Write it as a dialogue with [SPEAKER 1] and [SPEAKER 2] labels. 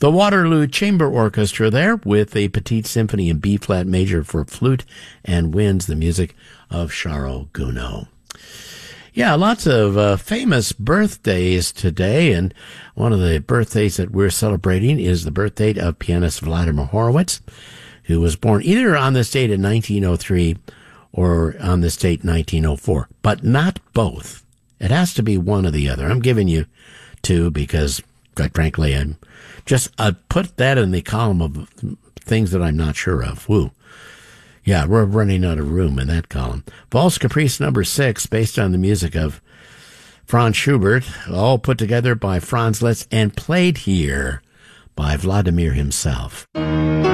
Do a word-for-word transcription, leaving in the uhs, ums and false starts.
[SPEAKER 1] The Waterloo Chamber Orchestra there with a Petite Symphony in B-flat major for flute and winds, the music of Charo Gounod. Yeah, lots of uh, famous birthdays today, and one of the birthdays that we're celebrating is the birthday of pianist Vladimir Horowitz, who was born either on this date in nineteen oh three or on this date nineteen oh four, but not both. It has to be one or the other. I'm giving you two because, quite frankly, I'm just I put that in the column of things that I'm not sure of. Woo. Yeah, we're running out of room in that column. Valse Caprice number six, based on the music of Franz Schubert, all put together by Franz Liszt and played here by Vladimir himself.